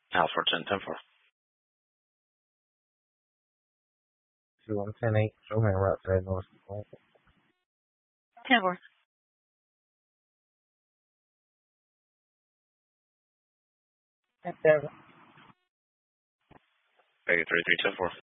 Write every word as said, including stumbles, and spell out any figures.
Alpha ten ten four. two one ten eight. Show me route to that north. ten four. ten seven. Vegas three three ten four.